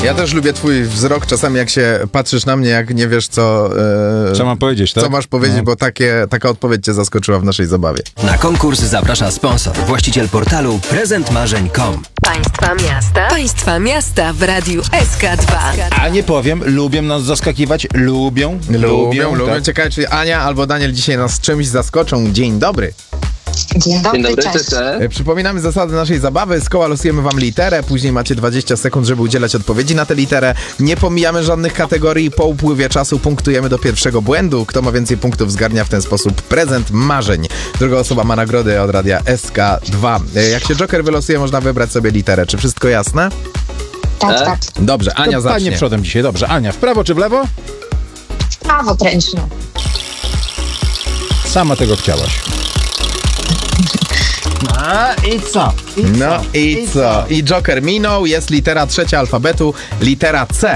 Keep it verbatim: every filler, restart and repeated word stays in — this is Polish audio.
Ja też lubię twój wzrok, czasami jak się patrzysz na mnie, jak nie wiesz co... E, co mam powiedzieć, tak? Co masz powiedzieć, no. Bo takie, taka odpowiedź cię zaskoczyła w naszej zabawie. Na konkurs zaprasza sponsor, właściciel portalu prezent marzeń kropka com. Państwa miasta. Państwa miasta w Radiu S K dwa. A nie powiem, lubią nas zaskakiwać, lubią, lubią, lubią. lubią. Tak. Ciekawe, czy Ania albo Daniel dzisiaj nas czymś zaskoczą. Dzień dobry. Dzień dobry, Dzień dobry, cześć. cześć. E, Przypominamy zasady naszej zabawy. Z koła losujemy wam literę, później macie dwadzieścia sekund, żeby udzielać odpowiedzi na tę literę. Nie pomijamy żadnych kategorii. Po upływie czasu punktujemy do pierwszego błędu. Kto ma więcej punktów, zgarnia w ten sposób prezent marzeń. Druga osoba ma nagrody od radia S K dwa. E, Jak się Joker wylosuje, można wybrać sobie literę. Czy wszystko jasne? Tak, E? tak. Dobrze, Ania To zacznie. Panie przodem dzisiaj, dobrze. Ania, w prawo czy w lewo? Prawo kręćno. Sama tego chciałaś. A i co? I No co? i co? I Joker minął, jest litera trzecia alfabetu, litera C.